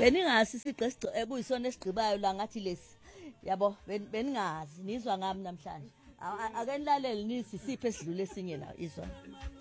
Beningazi isigqi ekuyisona esigqibayo la ngathi lesi. Yabo beningazi nizwa ngami namhlanje. Ake nilalele nisi siphe esidlule esinye la izona.